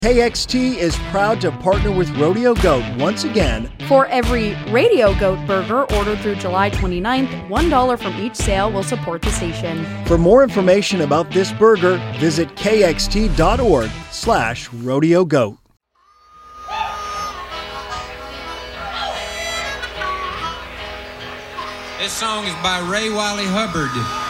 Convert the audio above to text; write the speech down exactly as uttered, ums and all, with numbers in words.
K X T is proud to partner with Rodeo Goat once again. For every Radio Goat burger ordered through July twenty-ninth, one dollar from each sale will support the station. For more information about this burger, visit kxt.org slash rodeo goat. This song is by Ray Wiley Hubbard.